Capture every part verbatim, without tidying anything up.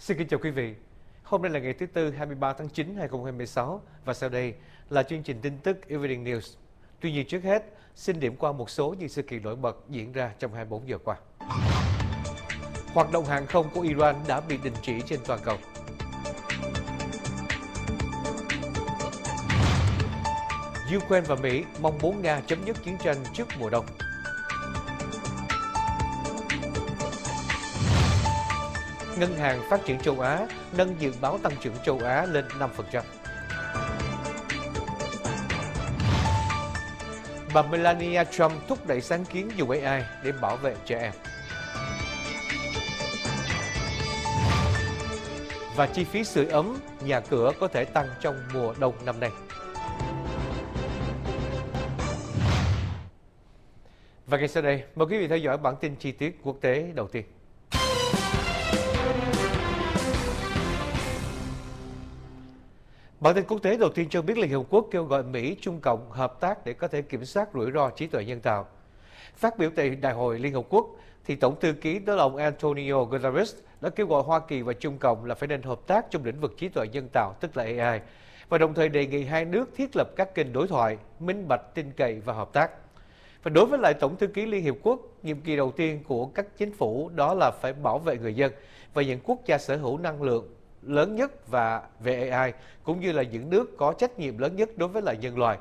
Xin kính chào quý vị. Hôm nay là ngày thứ Tư hai mươi ba tháng chín năm hai nghìn không trăm hai mươi sáu và sau đây là chương trình tin tức Evening News. Tuy nhiên trước hết, xin điểm qua một số những sự kiện nổi bật diễn ra trong hai mươi bốn giờ qua. Hoạt động hàng không của Iran đã bị đình chỉ trên toàn cầu. Ukraine và Mỹ mong muốn Nga chấm dứt chiến tranh trước mùa đông. Ngân hàng Phát triển châu Á nâng dự báo tăng trưởng châu Á lên năm phần trăm. Bà Melania Trump thúc đẩy sáng kiến dùng a i để bảo vệ trẻ em. Và chi phí sưởi ấm, nhà cửa có thể tăng trong mùa đông năm nay. Và ngay sau đây, mời quý vị theo dõi bản tin chi tiết quốc tế đầu tiên. Bản tin quốc tế đầu tiên cho biết Liên Hợp Quốc kêu gọi Mỹ, Trung Cộng hợp tác để có thể kiểm soát rủi ro trí tuệ nhân tạo. Phát biểu tại Đại hội Liên Hợp Quốc, thì Tổng thư ký đó là ông Antonio Guterres đã kêu gọi Hoa Kỳ và Trung Cộng là phải nên hợp tác trong lĩnh vực trí tuệ nhân tạo, tức là a i, và đồng thời đề nghị hai nước thiết lập các kênh đối thoại, minh bạch, tin cậy và hợp tác. Và đối với lại Tổng thư ký Liên Hiệp Quốc, nhiệm kỳ đầu tiên của các chính phủ đó là phải bảo vệ người dân và những quốc gia sở hữu năng lượng lớn nhất và về a i, cũng như là những nước có trách nhiệm lớn nhất đối với lại nhân loại.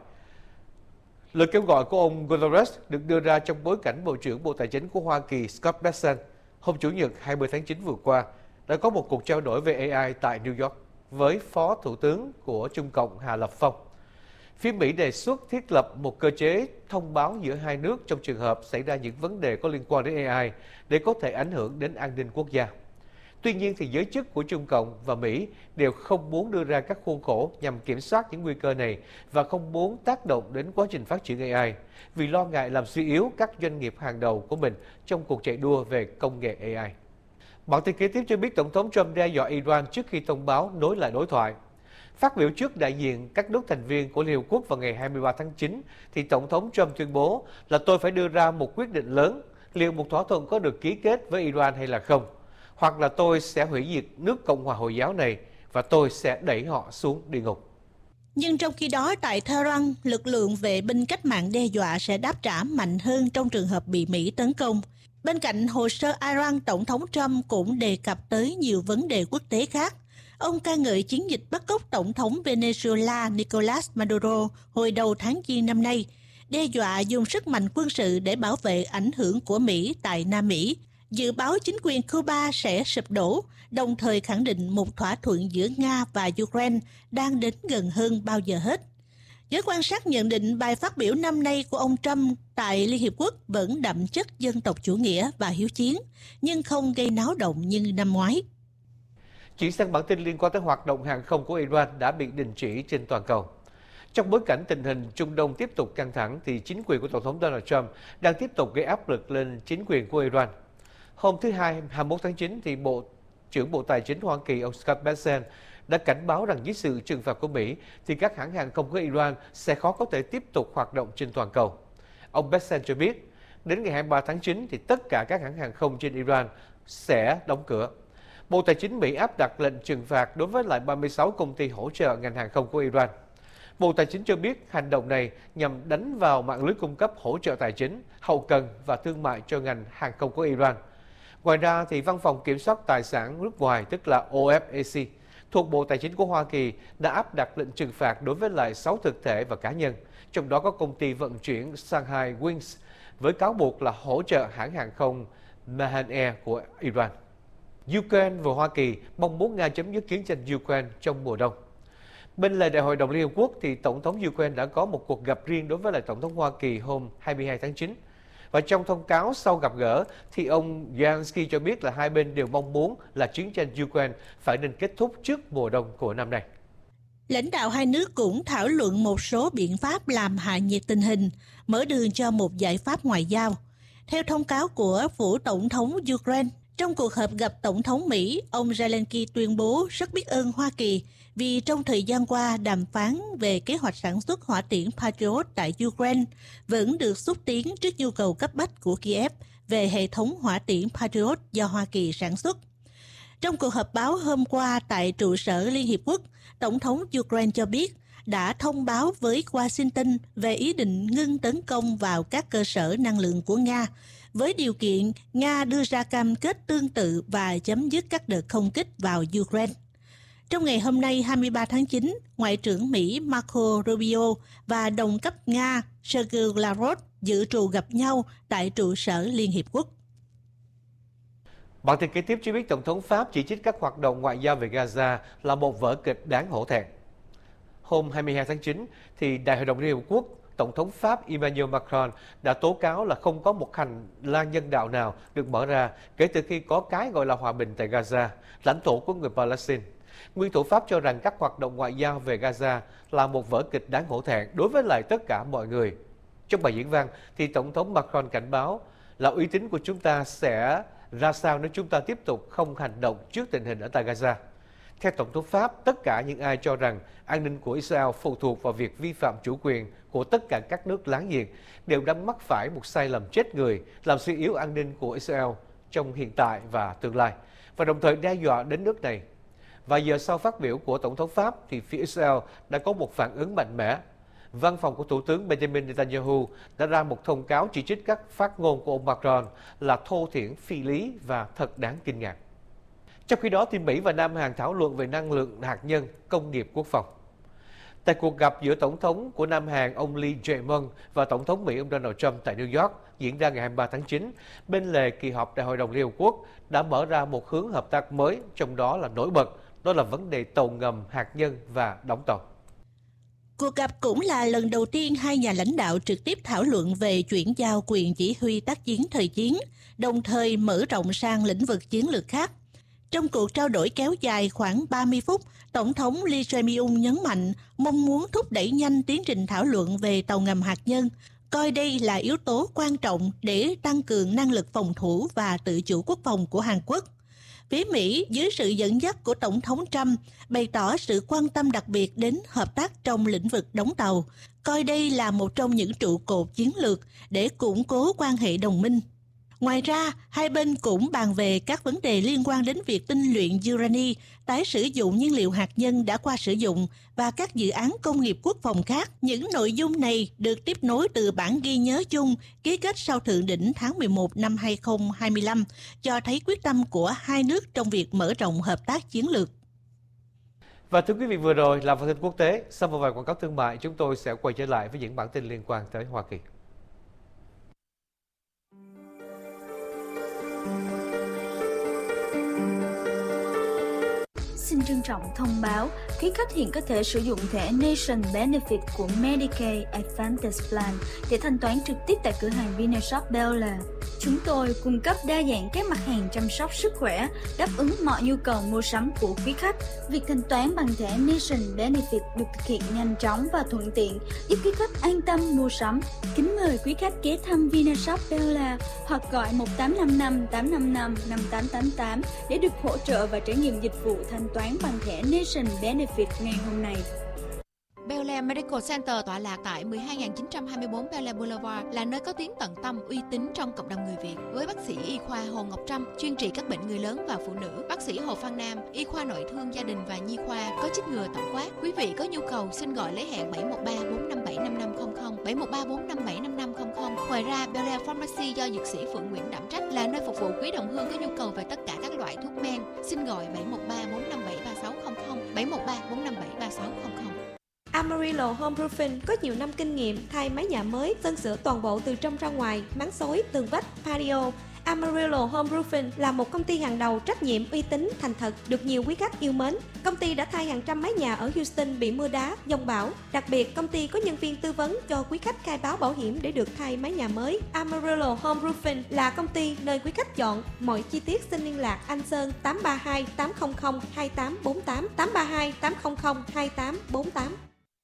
Lời kêu gọi của ông Guterres được đưa ra trong bối cảnh Bộ trưởng Bộ Tài chính của Hoa Kỳ Scott Bessent hôm Chủ nhật hai mươi tháng chín vừa qua đã có một cuộc trao đổi về a i tại New York với Phó Thủ tướng của Trung Cộng Hà Lập Phong. Phía Mỹ đề xuất thiết lập một cơ chế thông báo giữa hai nước trong trường hợp xảy ra những vấn đề có liên quan đến a i để có thể ảnh hưởng đến an ninh quốc gia. Tuy nhiên, thì giới chức của Trung Cộng và Mỹ đều không muốn đưa ra các khuôn khổ nhằm kiểm soát những nguy cơ này và không muốn tác động đến quá trình phát triển a i vì lo ngại làm suy yếu các doanh nghiệp hàng đầu của mình trong cuộc chạy đua về công nghệ a i. Bản tin kế tiếp cho biết Tổng thống Trump đe dọa Iran trước khi thông báo nối lại đối thoại. Phát biểu trước đại diện các nước thành viên của Liên Hợp Quốc vào ngày hai mươi ba tháng chín, thì Tổng thống Trump tuyên bố là tôi phải đưa ra một quyết định lớn, liệu một thỏa thuận có được ký kết với Iran hay là không, hoặc là tôi sẽ hủy diệt nước Cộng hòa Hồi giáo này và tôi sẽ đẩy họ xuống địa ngục. Nhưng trong khi đó, tại Tehran, lực lượng vệ binh cách mạng đe dọa sẽ đáp trả mạnh hơn trong trường hợp bị Mỹ tấn công. Bên cạnh hồ sơ Iran, Tổng thống Trump cũng đề cập tới nhiều vấn đề quốc tế khác. Ông ca ngợi chiến dịch bắt cóc Tổng thống Venezuela Nicolas Maduro hồi đầu tháng Giêng năm nay, đe dọa dùng sức mạnh quân sự để bảo vệ ảnh hưởng của Mỹ tại Nam Mỹ. Dự báo chính quyền Cuba sẽ sụp đổ, đồng thời khẳng định một thỏa thuận giữa Nga và Ukraine đang đến gần hơn bao giờ hết. Giới quan sát nhận định bài phát biểu năm nay của ông Trump tại Liên Hiệp Quốc vẫn đậm chất dân tộc chủ nghĩa và hiếu chiến, nhưng không gây náo động như năm ngoái. Chuyển sang bản tin liên quan tới hoạt động hàng không của Iran đã bị đình chỉ trên toàn cầu. Trong bối cảnh tình hình Trung Đông tiếp tục căng thẳng, thì chính quyền của Tổng thống Donald Trump đang tiếp tục gây áp lực lên chính quyền của Iran. Hôm thứ Hai, hai mươi mốt tháng chín, thì Bộ trưởng Bộ Tài chính Hoa Kỳ ông Scott Bessent đã cảnh báo rằng dưới sự trừng phạt của Mỹ, thì các hãng hàng không của Iran sẽ khó có thể tiếp tục hoạt động trên toàn cầu. Ông Bessent cho biết, đến ngày hai mươi ba tháng chín, thì tất cả các hãng hàng không trên Iran sẽ đóng cửa. Bộ Tài chính Mỹ áp đặt lệnh trừng phạt đối với lại ba mươi sáu công ty hỗ trợ ngành hàng không của Iran. Bộ Tài chính cho biết hành động này nhằm đánh vào mạng lưới cung cấp hỗ trợ tài chính, hậu cần và thương mại cho ngành hàng không của Iran. Ngoài ra, thì Văn phòng Kiểm soát Tài sản nước ngoài, tức là O F A C, thuộc Bộ Tài chính của Hoa Kỳ đã áp đặt lệnh trừng phạt đối với lại sáu thực thể và cá nhân, trong đó có công ty vận chuyển Shanghai Wings, với cáo buộc là hỗ trợ hãng hàng không Mahan Air của Iran. Ukraine và Hoa Kỳ mong muốn Nga chấm dứt chiến tranh Ukraine trong mùa đông. Bên lề Đại hội đồng Liên Hợp Quốc, thì Tổng thống Ukraine đã có một cuộc gặp riêng đối với lại Tổng thống Hoa Kỳ hôm hai mươi hai tháng chín. Và trong thông cáo sau gặp gỡ, thì ông Zelensky cho biết là hai bên đều mong muốn là chiến tranh Ukraine phải nên kết thúc trước mùa đông của năm nay. Lãnh đạo hai nước cũng thảo luận một số biện pháp làm hạ nhiệt tình hình, mở đường cho một giải pháp ngoại giao. Theo thông cáo của phủ Tổng thống Ukraine, trong cuộc họp gặp Tổng thống Mỹ, ông Zelensky tuyên bố rất biết ơn Hoa Kỳ vì trong thời gian qua đàm phán về kế hoạch sản xuất hỏa tiễn Patriot tại Ukraine vẫn được xúc tiến trước nhu cầu cấp bách của Kiev về hệ thống hỏa tiễn Patriot do Hoa Kỳ sản xuất. Trong cuộc họp báo hôm qua tại trụ sở Liên Hiệp Quốc, Tổng thống Ukraine cho biết đã thông báo với Washington về ý định ngưng tấn công vào các cơ sở năng lượng của Nga, với điều kiện Nga đưa ra cam kết tương tự và chấm dứt các đợt không kích vào Ukraine. Trong ngày hôm nay hai mươi ba tháng chín, Ngoại trưởng Mỹ Marco Rubio và đồng cấp Nga Sergei Lavrov dự trù gặp nhau tại trụ sở Liên Hiệp Quốc. Bản tin kế tiếp cho biết Tổng thống Pháp chỉ trích các hoạt động ngoại giao về Gaza là một vở kịch đáng hổ thẹn. Hôm hai mươi hai tháng chín, thì Đại hội đồng Liên Hợp Quốc, Tổng thống Pháp Emmanuel Macron đã tố cáo là không có một hành lang nhân đạo nào được mở ra kể từ khi có cái gọi là hòa bình tại Gaza, lãnh thổ của người Palestine. Nguyên thủ Pháp cho rằng các hoạt động ngoại giao về Gaza là một vở kịch đáng hổ thẹn đối với lại tất cả mọi người. Trong bài diễn văn, thì Tổng thống Macron cảnh báo là uy tín của chúng ta sẽ ra sao nếu chúng ta tiếp tục không hành động trước tình hình ở tại Gaza. Theo Tổng thống Pháp, tất cả những ai cho rằng an ninh của Israel phụ thuộc vào việc vi phạm chủ quyền của tất cả các nước láng giềng đều đang mắc phải một sai lầm chết người, làm suy yếu an ninh của Israel trong hiện tại và tương lai, và đồng thời đe dọa đến nước này. Vài giờ sau phát biểu của Tổng thống Pháp, thì phía Israel đã có một phản ứng mạnh mẽ. Văn phòng của Thủ tướng Benjamin Netanyahu đã ra một thông cáo chỉ trích các phát ngôn của ông Macron là thô thiển, phi lý và thật đáng kinh ngạc. Trong khi đó, thì Mỹ và Nam Hàn thảo luận về năng lượng hạt nhân, công nghiệp quốc phòng. Tại cuộc gặp giữa Tổng thống của Nam Hàn ông Lee Jae-myung và Tổng thống Mỹ ông Donald Trump tại New York diễn ra ngày hai mươi ba tháng chín, bên lề kỳ họp Đại hội đồng Liên Hợp Quốc đã mở ra một hướng hợp tác mới, trong đó là nổi bật, đó là vấn đề tàu ngầm, hạt nhân và đóng tàu. Cuộc gặp cũng là lần đầu tiên hai nhà lãnh đạo trực tiếp thảo luận về chuyển giao quyền chỉ huy tác chiến thời chiến, đồng thời mở rộng sang lĩnh vực chiến lược khác. Trong cuộc trao đổi kéo dài khoảng ba mươi phút, Tổng thống Lee Jae-myung nhấn mạnh mong muốn thúc đẩy nhanh tiến trình thảo luận về tàu ngầm hạt nhân, coi đây là yếu tố quan trọng để tăng cường năng lực phòng thủ và tự chủ quốc phòng của Hàn Quốc. Phía Mỹ, dưới sự dẫn dắt của Tổng thống Trump, bày tỏ sự quan tâm đặc biệt đến hợp tác trong lĩnh vực đóng tàu, coi đây là một trong những trụ cột chiến lược để củng cố quan hệ đồng minh. Ngoài ra, hai bên cũng bàn về các vấn đề liên quan đến việc tinh luyện urani, tái sử dụng nhiên liệu hạt nhân đã qua sử dụng và các dự án công nghiệp quốc phòng khác. Những nội dung này được tiếp nối từ bản ghi nhớ chung ký kết sau thượng đỉnh tháng mười một năm hai nghìn không trăm hai mươi lăm, cho thấy quyết tâm của hai nước trong việc mở rộng hợp tác chiến lược. Và thưa quý vị, vừa rồi là phần tin quốc tế. Sau một vài quảng cáo thương mại, chúng tôi sẽ quay trở lại với những bản tin liên quan tới Hoa Kỳ. Xin trân trọng thông báo, quý khách hiện có thể sử dụng thẻ Nation Benefit của Medicaid Advantage Plan để thanh toán trực tiếp tại cửa hàng Vinashop Bel Air. Chúng tôi cung cấp đa dạng các mặt hàng chăm sóc sức khỏe, đáp ứng mọi nhu cầu mua sắm của quý khách. Việc thanh toán bằng thẻ Nation Benefit được thực hiện nhanh chóng và thuận tiện, giúp quý khách an tâm mua sắm. Kính mời quý khách ghé thăm Vinashop Bel Air hoặc gọi một tám năm năm tám năm năm năm tám tám tám để được hỗ trợ và trải nghiệm dịch vụ thanh toán bằng thẻ Nation Benefit ngày hôm nay. Bel Air Medical Center tọa lạc tại mười hai nghìn chín trăm hai mươi tư Bel Air Boulevard là nơi có tiếng tận tâm, uy tín trong cộng đồng người Việt. Với bác sĩ y khoa Hồ Ngọc Trâm chuyên trị các bệnh người lớn và phụ nữ, bác sĩ Hồ Phan Nam y khoa nội thương gia đình và nhi khoa có chích ngừa tổng quát. Quý vị có nhu cầu xin gọi lấy hẹn bảy một ba bốn năm bảy năm năm không không, bảy một ba bốn năm bảy năm năm không không. Ngoài ra, Bel Air Pharmacy do dược sĩ Phượng Nguyễn đảm trách là nơi phục vụ quý đồng hương có nhu cầu về tất cả các loại thuốc men. Xin gọi bảy một ba bốn năm bảy ba sáu không không, bảy một ba bốn năm bảy ba sáu không không. Amarillo Home Roofing có nhiều năm kinh nghiệm thay mái nhà mới, sơn sửa toàn bộ từ trong ra ngoài, máng xối, tường vách, patio. Amarillo Home Roofing là một công ty hàng đầu, trách nhiệm, uy tín, thành thật, được nhiều quý khách yêu mến. Công ty đã thay hàng trăm mái nhà ở Houston bị mưa đá, dông bão. Đặc biệt, công ty có nhân viên tư vấn cho quý khách khai báo bảo hiểm để được thay mái nhà mới. Amarillo Home Roofing là công ty nơi quý khách chọn. Mọi chi tiết xin liên lạc anh Sơn tám ba hai tám không không hai tám bốn tám, tám ba hai tám không không hai tám bốn tám.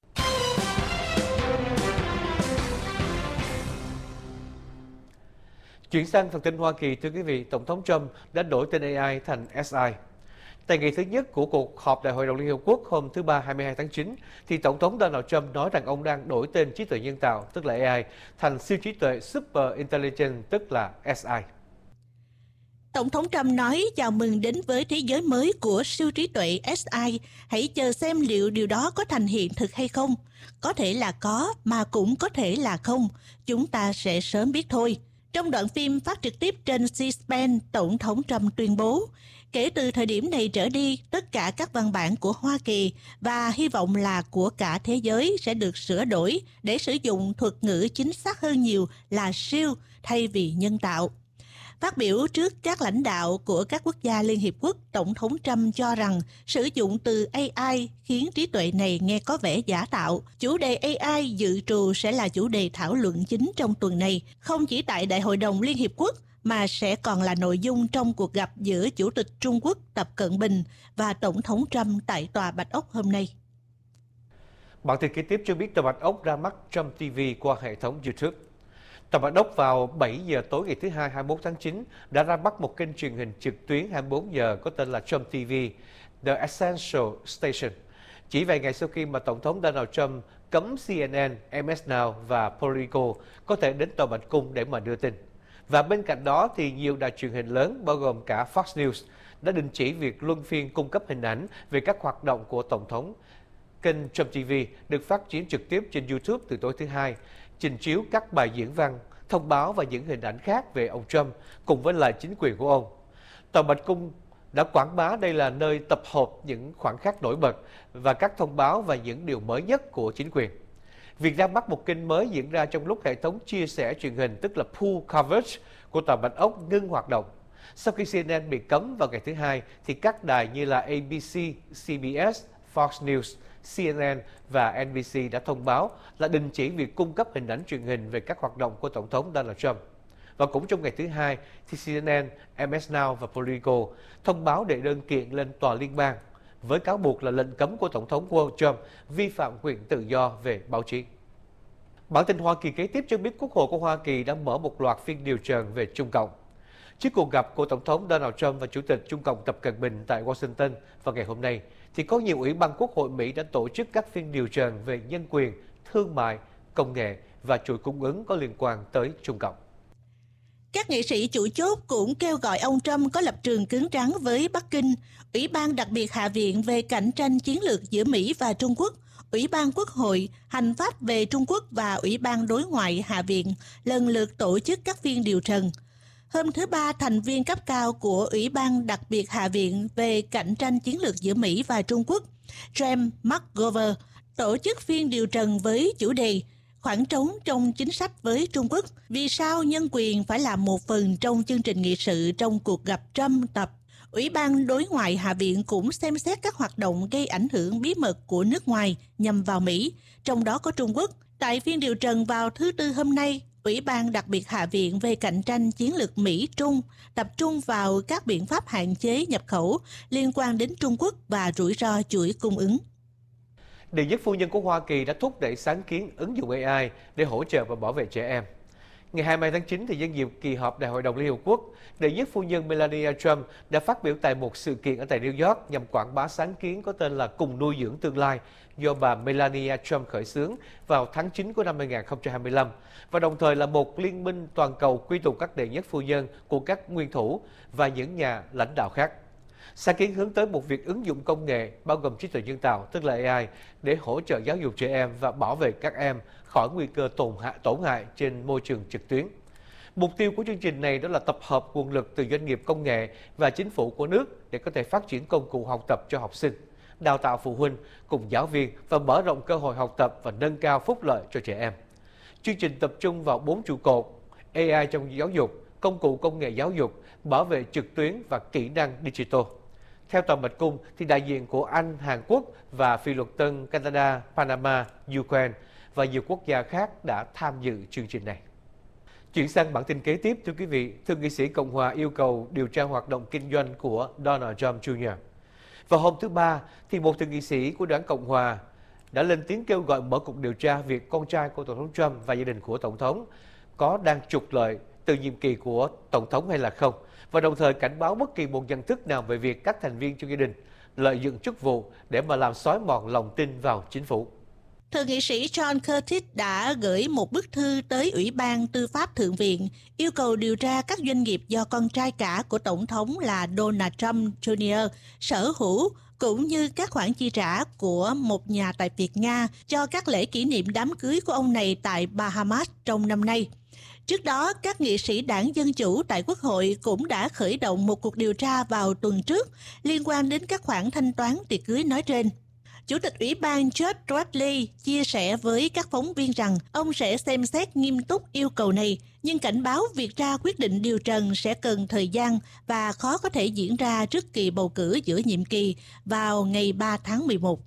Chuyển sang phần tin Hoa Kỳ, thưa quý vị, Tổng thống Trump đã đổi tên a i thành ét i. Tại ngày thứ nhất của cuộc họp Đại hội đồng Liên Hợp Quốc hôm thứ Ba hai mươi hai tháng chín, thì Tổng thống Donald Trump nói rằng ông đang đổi tên trí tuệ nhân tạo, tức là a i, thành siêu trí tuệ Super Intelligent, tức là ét i. Tổng thống Trump nói chào mừng đến với thế giới mới của siêu trí tuệ ét i. Hãy chờ xem liệu điều đó có thành hiện thực hay không. Có thể là có, mà cũng có thể là không. Chúng ta sẽ sớm biết thôi. Trong đoạn phim phát trực tiếp trên C-SPAN, Tổng thống Trump tuyên bố, kể từ thời điểm này trở đi, tất cả các văn bản của Hoa Kỳ và hy vọng là của cả thế giới sẽ được sửa đổi để sử dụng thuật ngữ chính xác hơn nhiều là siêu thay vì nhân tạo. Phát biểu trước các lãnh đạo của các quốc gia Liên Hiệp Quốc, Tổng thống Trump cho rằng sử dụng từ a i khiến trí tuệ này nghe có vẻ giả tạo. Chủ đề a i dự trù sẽ là chủ đề thảo luận chính trong tuần này, không chỉ tại Đại hội đồng Liên Hiệp Quốc, mà sẽ còn là nội dung trong cuộc gặp giữa Chủ tịch Trung Quốc Tập Cận Bình và Tổng thống Trump tại Tòa Bạch Ốc hôm nay. Bản tin kế tiếp cho biết Tòa Bạch Ốc ra mắt Trump ti vi qua hệ thống YouTube. Tòa Bạch Ốc vào bảy giờ tối ngày thứ Hai hai mươi mốt tháng chín đã ra mắt một kênh truyền hình trực tuyến hai mươi bốn giờ có tên là Trump ti vi, The Essential Station. Chỉ vài ngày sau khi mà Tổng thống Donald Trump cấm C N N, M S Now và Politico có thể đến Tòa Bạch Cung để mà đưa tin. Và bên cạnh đó thì nhiều đài truyền hình lớn bao gồm cả Fox News đã đình chỉ việc luân phiên cung cấp hình ảnh về các hoạt động của Tổng thống. Kênh Trump ti vi được phát triển trực tiếp trên YouTube từ tối thứ Hai, trình chiếu các bài diễn văn, thông báo và những hình ảnh khác về ông Trump cùng với lại chính quyền của ông. Tòa Bạch Cung đã quảng bá đây là nơi tập hợp những khoảnh khắc nổi bật và các thông báo và những điều mới nhất của chính quyền. Việc ra mắt một kênh mới diễn ra trong lúc hệ thống chia sẻ truyền hình tức là pool coverage của Tòa Bạch Ốc ngưng hoạt động. Sau khi C N N bị cấm vào ngày thứ Hai, thì các đài như là A B C, C B S, Fox News, C N N và N B C đã thông báo là đình chỉ việc cung cấp hình ảnh truyền hình về các hoạt động của Tổng thống Donald Trump. Và cũng trong ngày thứ Hai, thì C N N, M S Now và Politico thông báo đệ đơn kiện lên tòa liên bang với cáo buộc là lệnh cấm của Tổng thống Trump vi phạm quyền tự do về báo chí. Bản tin Hoa Kỳ kế tiếp cho biết Quốc hội của Hoa Kỳ đã mở một loạt phiên điều trần về Trung Cộng. Trước cuộc gặp của Tổng thống Donald Trump và Chủ tịch Trung Cộng Tập Cận Bình tại Washington vào ngày hôm nay, thì có nhiều ủy ban Quốc hội Mỹ đã tổ chức các phiên điều trần về nhân quyền, thương mại, công nghệ và chuỗi cung ứng có liên quan tới Trung Cộng. Các nghị sĩ chủ chốt cũng kêu gọi ông Trump có lập trường cứng rắn với Bắc Kinh. Ủy ban đặc biệt Hạ viện về cạnh tranh chiến lược giữa Mỹ và Trung Quốc, Ủy ban Quốc hội, Hành pháp về Trung Quốc và Ủy ban Đối ngoại Hạ viện lần lượt tổ chức các phiên điều trần. Hôm thứ Ba, thành viên cấp cao của Ủy ban đặc biệt Hạ viện về cạnh tranh chiến lược giữa Mỹ và Trung Quốc, James McGovern, tổ chức phiên điều trần với chủ đề khoảng trống trong chính sách với Trung Quốc, vì sao nhân quyền phải là một phần trong chương trình nghị sự trong cuộc gặp Trump Tập. Ủy ban Đối ngoại Hạ viện cũng xem xét các hoạt động gây ảnh hưởng bí mật của nước ngoài nhằm vào Mỹ, trong đó có Trung Quốc. Tại phiên điều trần vào thứ Tư hôm nay, Ủy ban đặc biệt Hạ viện về cạnh tranh chiến lược Mỹ-Trung tập trung vào các biện pháp hạn chế nhập khẩu liên quan đến Trung Quốc và rủi ro chuỗi cung ứng. Đệ nhất phu nhân của Hoa Kỳ đã thúc đẩy sáng kiến ứng dụng A I để hỗ trợ và bảo vệ trẻ em. Ngày hai mươi hai tháng chín, thì nhân dịp kỳ họp Đại hội đồng Liên Hợp Quốc, đệ nhất phu nhân Melania Trump đã phát biểu tại một sự kiện ở tại New York nhằm quảng bá sáng kiến có tên là Cùng nuôi dưỡng tương lai do bà Melania Trump khởi xướng vào tháng chín của năm hai nghìn không trăm hai mươi lăm, và đồng thời là một liên minh toàn cầu quy tụ các đệ nhất phu nhân của các nguyên thủ và những nhà lãnh đạo khác. Sáng kiến hướng tới một việc ứng dụng công nghệ bao gồm trí tuệ nhân tạo tức là A I để hỗ trợ giáo dục trẻ em và bảo vệ các em khỏi nguy cơ tổn hại, tổn hại trên môi trường trực tuyến. Mục tiêu của chương trình này đó là tập hợp nguồn lực từ doanh nghiệp công nghệ và chính phủ của nước để có thể phát triển công cụ học tập cho học sinh, đào tạo phụ huynh cùng giáo viên và mở rộng cơ hội học tập và nâng cao phúc lợi cho trẻ em. Chương trình tập trung vào bốn trụ cột: A I trong giáo dục, công cụ công nghệ giáo dục, bảo vệ trực tuyến và kỹ năng digital. Theo Tòa Bạch Cung, thì đại diện của Anh, Hàn Quốc và phi luật tân Canada, Panama, Ukraine và nhiều quốc gia khác đã tham dự chương trình này. Chuyển sang bản tin kế tiếp, thưa quý vị, Thượng nghị sĩ Cộng hòa yêu cầu điều tra hoạt động kinh doanh của Donald Trump Junior Vào hôm thứ Ba, thì một thượng nghị sĩ của đảng Cộng hòa đã lên tiếng kêu gọi mở cuộc điều tra việc con trai của Tổng thống Trump và gia đình của Tổng thống có đang trục lợi từ nhiệm kỳ của Tổng thống hay là không, và đồng thời cảnh báo bất kỳ một nhận thức nào về việc các thành viên trong gia đình lợi dụng chức vụ để mà làm xói mòn lòng tin vào chính phủ. Thượng nghị sĩ John Curtis đã gửi một bức thư tới Ủy ban Tư pháp Thượng viện yêu cầu điều tra các doanh nghiệp do con trai cả của Tổng thống là Donald Trump Junior sở hữu, cũng như các khoản chi trả của một nhà tài phiệt Nga cho các lễ kỷ niệm đám cưới của ông này tại Bahamas trong năm nay. Trước đó, các nghị sĩ đảng Dân Chủ tại Quốc hội cũng đã khởi động một cuộc điều tra vào tuần trước liên quan đến các khoản thanh toán tiệc cưới nói trên. Chủ tịch Ủy ban George Bradley chia sẻ với các phóng viên rằng ông sẽ xem xét nghiêm túc yêu cầu này, nhưng cảnh báo việc ra quyết định điều trần sẽ cần thời gian và khó có thể diễn ra trước kỳ bầu cử giữa nhiệm kỳ vào ngày ba tháng mười một.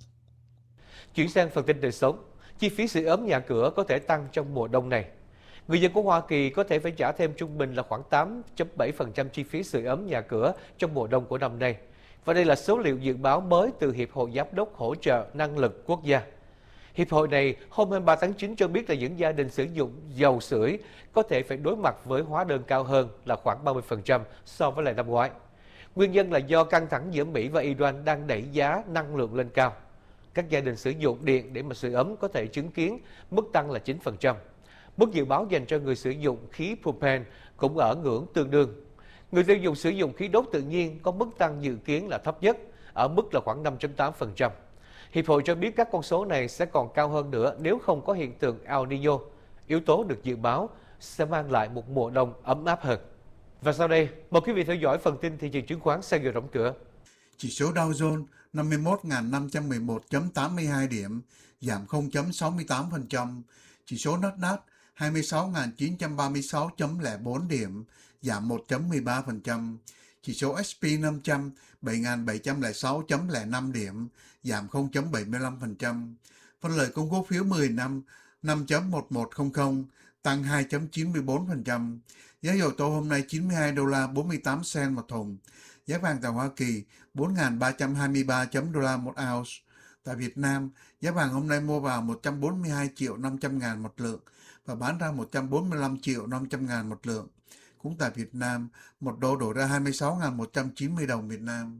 Chuyển sang phần tin đời sống, chi phí sưởi ấm nhà cửa có thể tăng trong mùa đông này. Người dân của Hoa Kỳ có thể phải trả thêm trung bình là khoảng tám phẩy bảy phần trăm chi phí sưởi ấm nhà cửa trong mùa đông của năm nay. Và đây là số liệu dự báo mới từ Hiệp hội Giám đốc Hỗ trợ Năng lực Quốc gia. Hiệp hội này hôm hai mươi ba tháng chín cho biết là những gia đình sử dụng dầu sưởi có thể phải đối mặt với hóa đơn cao hơn là khoảng ba mươi phần trăm so với lại năm ngoái. Nguyên nhân là do căng thẳng giữa Mỹ và Iran đang đẩy giá năng lượng lên cao. Các gia đình sử dụng điện để mà sưởi ấm có thể chứng kiến mức tăng là chín phần trăm. Mức dự báo dành cho người sử dụng khí propane cũng ở ngưỡng tương đương. Người tiêu dùng sử dụng khí đốt tự nhiên có mức tăng dự kiến là thấp nhất, ở mức là khoảng năm phẩy tám phần trăm. Hiệp hội cho biết các con số này sẽ còn cao hơn nữa nếu không có hiện tượng El Niño, yếu tố được dự báo sẽ mang lại một mùa đông ấm áp hơn. Và sau đây, mời quý vị theo dõi phần tin thị trường chứng khoán sau giờ đóng cửa. Chỉ số Dow Jones năm mươi mốt nghìn năm trăm mười một phẩy tám mươi hai điểm, giảm không phẩy sáu mươi tám phần trăm. Chỉ số Nasdaq hai mươi sáu nghìn chín trăm ba mươi sáu phẩy không bốn điểm, giảm một phẩy mười ba phần trăm. Chỉ số S and P năm trăm bảy nghìn bảy trăm lẻ sáu phẩy không năm điểm, giảm không phẩy bảy mươi lăm phần trăm. Phân lời công cổ phiếu mười năm năm phẩy một một không không, tăng hai phẩy chín mươi bốn phần trăm. Giá dầu thô hôm nay chín mươi hai đô la bốn mươi tám cent một thùng. Giá vàng tại Hoa Kỳ bốn nghìn ba trăm hai mươi ba đô la một ounce. Tại Việt Nam, giá vàng hôm nay mua vào một trăm bốn mươi hai triệu năm trăm ngàn một lượng và bán ra một trăm bốn mươi lăm triệu năm trăm ngàn một lượng. Cũng tại Việt Nam, một đô đổi ra hai mươi sáu nghìn một trăm chín mươi đồng Việt Nam.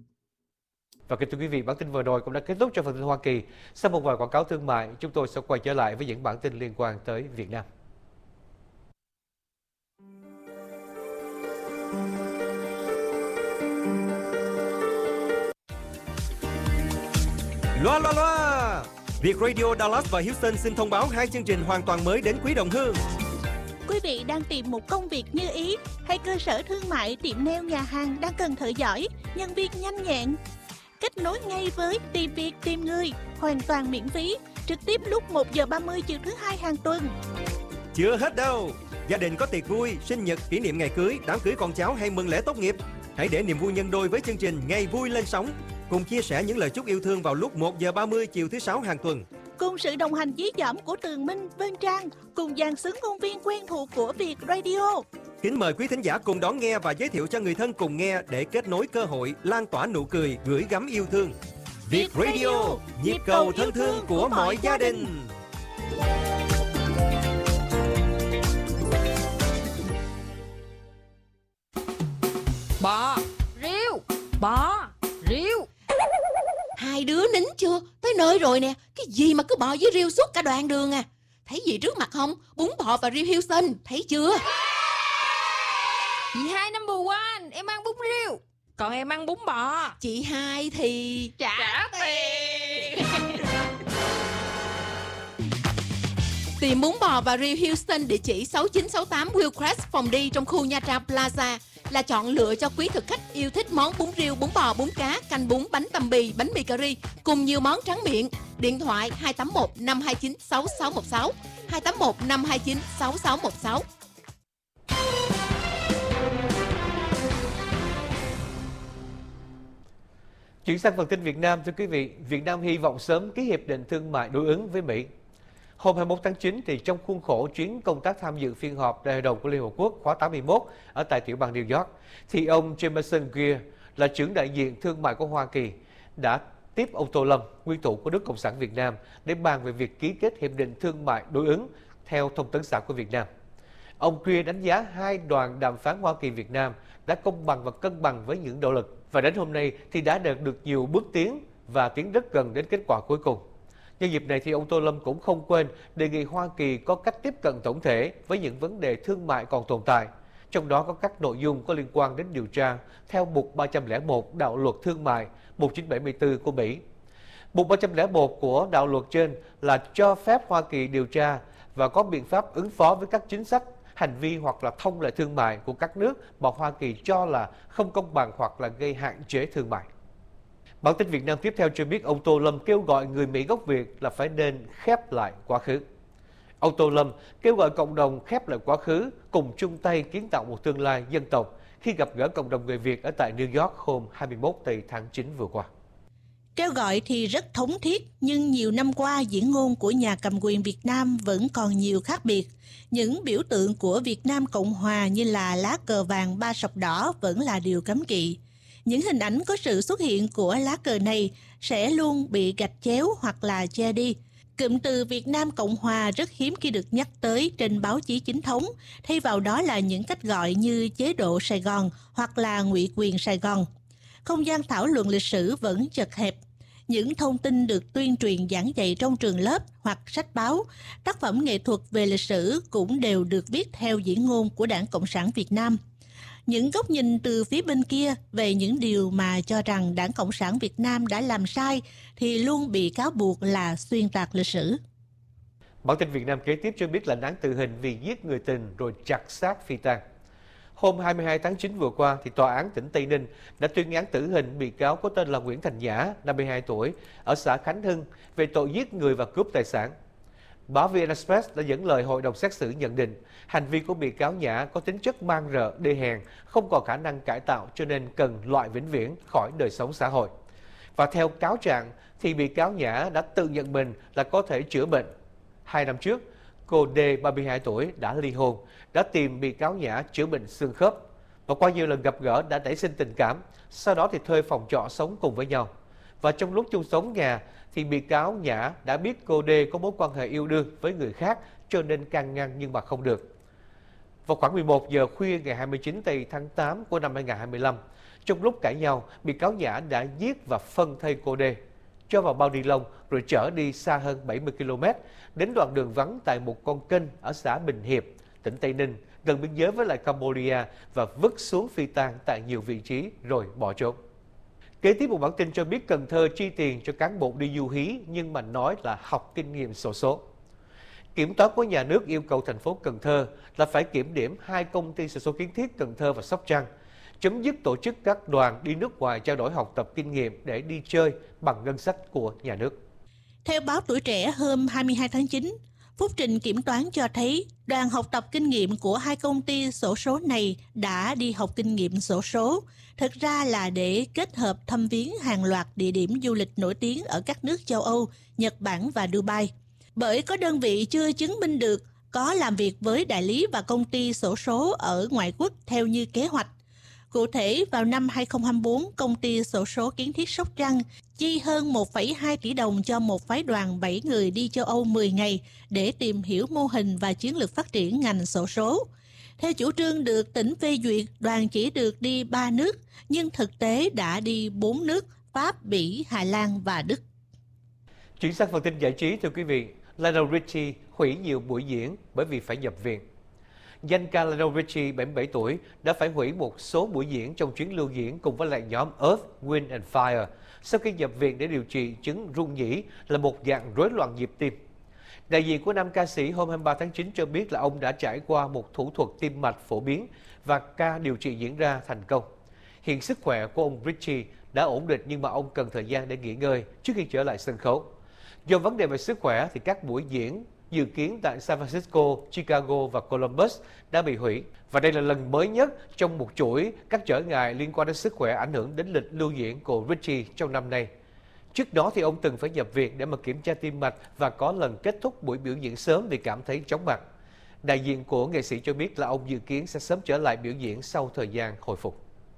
Và kính thưa quý vị, bản tin vừa rồi cũng đã kết thúc cho phần tin Hoa Kỳ. Sau một vài quảng cáo thương mại, chúng tôi sẽ quay trở lại với những bản tin liên quan tới Việt Nam. Loa loa loa! Việt Radio Dallas và Houston xin thông báo hai chương trình hoàn toàn mới đến quý đồng hương. Quý vị đang tìm một công việc như ý hay cơ sở thương mại, tiệm nail, nhà hàng đang cần thợ giỏi, nhân viên nhanh nhẹn? Kết nối ngay với Tìm Việc Tìm Người, hoàn toàn miễn phí, trực tiếp lúc một giờ ba mươi chiều thứ hai hàng tuần. Chưa hết đâu! Gia đình có tiệc vui, sinh nhật, kỷ niệm ngày cưới, đám cưới con cháu hay mừng lễ tốt nghiệp, hãy để niềm vui nhân đôi với chương trình Ngày Vui lên sóng. Cùng chia sẻ những lời chúc yêu thương vào lúc một giờ ba mươi chiều thứ sáu hàng tuần. Cùng sự đồng hành dí dỏm của Tường Minh, Vân Trang, cùng dàn xứng ngôn viên quen thuộc của Việt Radio. Kính mời quý thính giả cùng đón nghe và giới thiệu cho người thân cùng nghe để kết nối cơ hội, lan tỏa nụ cười, gửi gắm yêu thương. Việt Radio, nhịp cầu thân thương của mọi gia đình. Bò, riêu, bò, riêu. Hai đứa nín chưa? Tới nơi rồi nè. Cái gì mà cứ bò với riêu suốt cả đoạn đường à? Thấy gì trước mặt không? Bún bò và riêu Houston. Thấy chưa? Chị hai number one, em ăn bún riêu, còn em ăn bún bò. Chị hai thì trả, trả tiền. Tìm bún bò và riêu Houston địa chỉ sáu chín sáu tám Hillcrest phòng đi trong khu Nha Trang Plaza là chọn lựa cho quý thực khách yêu thích món bún riêu, bún bò, bún cá, canh bún, bánh tằm bì, bánh mì cà ri cùng nhiều món tráng miệng. Điện thoại hai tám một năm hai chín sáu sáu một sáu, hai tám một năm hai chín sáu sáu một sáu. Chuyển sang phần tin Việt Nam, thưa quý vị, Việt Nam hy vọng sớm ký hiệp định thương mại đối ứng với Mỹ. Hôm hai mươi mốt tháng chín, thì trong khuôn khổ chuyến công tác tham dự phiên họp Đại hội đồng của Liên Hợp Quốc khóa tám mươi mốt ở tại tiểu bang New York, thì ông Jameson Greer là trưởng đại diện thương mại của Hoa Kỳ đã tiếp ông Tô Lâm, nguyên thủ của nước Cộng sản Việt Nam, để bàn về việc ký kết hiệp định thương mại đối ứng theo thông tấn xã của Việt Nam. Ông Greer đánh giá hai đoàn đàm phán Hoa Kỳ-Việt Nam đã công bằng và cân bằng với những nỗ lực, và đến hôm nay thì đã đạt được nhiều bước tiến và tiến rất gần đến kết quả cuối cùng. Nhân dịp này thì ông Tô Lâm cũng không quên đề nghị Hoa Kỳ có cách tiếp cận tổng thể với những vấn đề thương mại còn tồn tại, trong đó có các nội dung có liên quan đến điều tra theo Mục ba trăm lẻ một Đạo luật Thương mại một nghìn chín trăm bảy mươi tư của Mỹ. Mục ba trăm lẻ một của đạo luật trên là cho phép Hoa Kỳ điều tra và có biện pháp ứng phó với các chính sách, hành vi hoặc là thông lệ thương mại của các nước mà Hoa Kỳ cho là không công bằng hoặc là gây hạn chế thương mại. Bản tin Việt Nam tiếp theo cho biết ông Tô Lâm kêu gọi người Mỹ gốc Việt là phải nên khép lại quá khứ. Ông Tô Lâm kêu gọi cộng đồng khép lại quá khứ, cùng chung tay kiến tạo một tương lai dân tộc khi gặp gỡ cộng đồng người Việt ở tại New York hôm hai mươi mốt tây tháng chín vừa qua. Kêu gọi thì rất thống thiết, nhưng nhiều năm qua diễn ngôn của nhà cầm quyền Việt Nam vẫn còn nhiều khác biệt. Những biểu tượng của Việt Nam Cộng Hòa như là lá cờ vàng ba sọc đỏ vẫn là điều cấm kỵ. Những hình ảnh có sự xuất hiện của lá cờ này sẽ luôn bị gạch chéo hoặc là che đi. Cụm từ Việt Nam Cộng Hòa rất hiếm khi được nhắc tới trên báo chí chính thống, thay vào đó là những cách gọi như chế độ Sài Gòn hoặc là ngụy quyền Sài Gòn. Không gian thảo luận lịch sử vẫn chật hẹp. Những thông tin được tuyên truyền giảng dạy trong trường lớp hoặc sách báo, tác phẩm nghệ thuật về lịch sử cũng đều được viết theo diễn ngôn của Đảng Cộng sản Việt Nam. Những góc nhìn từ phía bên kia về những điều mà cho rằng Đảng Cộng sản Việt Nam đã làm sai thì luôn bị cáo buộc là xuyên tạc lịch sử. Bản tin Việt Nam kế tiếp cho biết lệnh án tử hình vì giết người tình rồi chặt xác phi tang. Hôm hai mươi hai tháng chín vừa qua, thì Tòa án tỉnh Tây Ninh đã tuyên án tử hình bị cáo có tên là Nguyễn Thành Nhã, năm mươi hai tuổi, ở xã Khánh Hưng về tội giết người và cướp tài sản. Báo vê en Express đã dẫn lời hội đồng xét xử nhận định hành vi của bị cáo Nhã có tính chất man rợ, đê hèn, không còn khả năng cải tạo cho nên cần loại vĩnh viễn khỏi đời sống xã hội. Và theo cáo trạng thì bị cáo Nhã đã tự nhận mình là có thể chữa bệnh. Hai năm trước, cô D, ba mươi hai tuổi, đã ly hôn, đã tìm bị cáo Nhã chữa bệnh xương khớp. Và qua nhiều lần gặp gỡ đã nảy sinh tình cảm, sau đó thì thuê phòng trọ sống cùng với nhau. Và trong lúc chung sống nhà thì bị cáo Nhã đã biết cô D có mối quan hệ yêu đương với người khác cho nên can ngăn nhưng mà không được. Vào khoảng mười một giờ khuya ngày hai mươi chín tây tháng tám của năm hai nghìn không trăm hai mươi lăm, trong lúc cãi nhau, bị cáo Nhã đã giết và phân thây cô D, cho vào bao ni lông rồi chở đi xa hơn bảy mươi ki lô mét đến đoạn đường vắng tại một con kênh ở xã Bình Hiệp, tỉnh Tây Ninh, gần biên giới với lại Cambodia và vứt xuống phi tang tại nhiều vị trí rồi bỏ trốn. Kế tiếp một bản tin cho biết Cần Thơ chi tiền cho cán bộ đi du hí nhưng mà nói là học kinh nghiệm xổ số. Kiểm toán của nhà nước yêu cầu thành phố Cần Thơ là phải kiểm điểm hai công ty xổ số kiến thiết Cần Thơ và Sóc Trăng, chấm dứt tổ chức các đoàn đi nước ngoài trao đổi học tập kinh nghiệm để đi chơi bằng ngân sách của nhà nước. Theo báo Tuổi Trẻ hôm hai mươi hai tháng chín, phúc trình kiểm toán cho thấy đoàn học tập kinh nghiệm của hai công ty xổ số này đã đi học kinh nghiệm xổ số, thực ra là để kết hợp thăm viếng hàng loạt địa điểm du lịch nổi tiếng ở các nước châu Âu, Nhật Bản và Dubai. Bởi có đơn vị chưa chứng minh được có làm việc với đại lý và công ty xổ số ở ngoại quốc theo như kế hoạch. Cụ thể, vào năm hai nghìn không trăm hai mươi tư, công ty xổ số kiến thiết Sóc Trăng chi hơn một phẩy hai tỷ đồng cho một phái đoàn bảy người đi châu Âu mười ngày để tìm hiểu mô hình và chiến lược phát triển ngành xổ số. Theo chủ trương được tỉnh phê duyệt, đoàn chỉ được đi ba nước, nhưng thực tế đã đi bốn nước, Pháp, Bỉ, Hà Lan và Đức. Chuyển sang phần tin giải trí, thưa quý vị, Lionel Richie hủy nhiều buổi diễn bởi vì phải nhập viện. Danh ca Lionel Richie, bảy mươi bảy tuổi, đã phải hủy một số buổi diễn trong chuyến lưu diễn cùng với lại nhóm Earth, Wind and Fire sau khi nhập viện để điều trị chứng rung nhĩ là một dạng rối loạn nhịp tim. Đại diện của nam ca sĩ hôm hai mươi ba tháng chín cho biết là ông đã trải qua một thủ thuật tim mạch phổ biến và ca điều trị diễn ra thành công. Hiện sức khỏe của ông Richie đã ổn định nhưng mà ông cần thời gian để nghỉ ngơi trước khi trở lại sân khấu. Do vấn đề về sức khỏe thì các buổi diễn dự kiến tại San Francisco, Chicago và Columbus đã bị hủy. Và đây là lần mới nhất trong một chuỗi các trở ngại liên quan đến sức khỏe ảnh hưởng đến lịch lưu diễn của Richie trong năm nay. Trước đó thì ông từng phải nhập viện để mà kiểm tra tim mạch và có lần kết thúc buổi biểu diễn sớm vì cảm thấy chóng mặt. Đại diện của nghệ sĩ cho biết là ông dự kiến sẽ sớm trở lại biểu diễn sau thời gian hồi phục.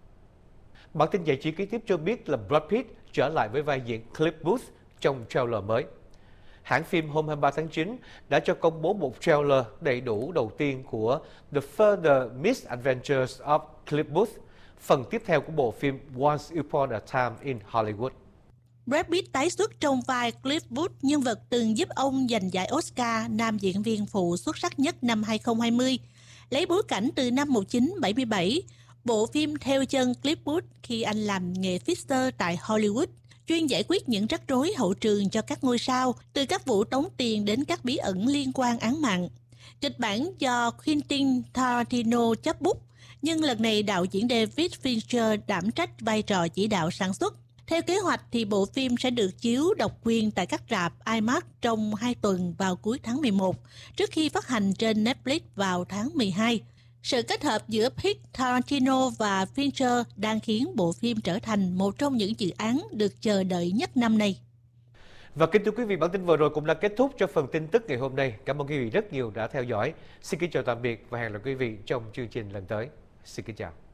Bản tin giải trí kế tiếp cho biết là Brad Pitt trở lại với vai diễn Cliff Booth trong trailer mới. Hãng phim hôm hai mươi ba tháng chín đã cho công bố một trailer đầy đủ đầu tiên của The Further Misadventures of Cliff Booth, phần tiếp theo của bộ phim Once Upon a Time in Hollywood. Brad Pitt tái xuất trong vai Cliff Booth, nhân vật từng giúp ông giành giải Oscar nam diễn viên phụ xuất sắc nhất năm hai không hai không. Lấy bối cảnh từ năm một nghìn chín trăm bảy mươi bảy, bộ phim theo chân Cliff Booth khi anh làm nghề fixer tại Hollywood, chuyên giải quyết những rắc rối hậu trường cho các ngôi sao, từ các vụ tống tiền đến các bí ẩn liên quan án mạng. Kịch bản do Quentin Tarantino chấp bút, nhưng lần này đạo diễn David Fincher đảm trách vai trò chỉ đạo sản xuất. Theo kế hoạch thì bộ phim sẽ được chiếu độc quyền tại các rạp IMAX trong hai tuần vào cuối tháng mười một, trước khi phát hành trên Netflix vào tháng mười hai. Sự kết hợp giữa Pitt, Tarantino và Fincher đang khiến bộ phim trở thành một trong những dự án được chờ đợi nhất năm nay. Và kính thưa quý vị, bản tin vừa rồi cũng đã kết thúc cho phần tin tức ngày hôm nay. Cảm ơn quý vị rất nhiều đã theo dõi. Xin kính chào tạm biệt và hẹn gặp lại quý vị trong chương trình lần tới. Xin kính chào.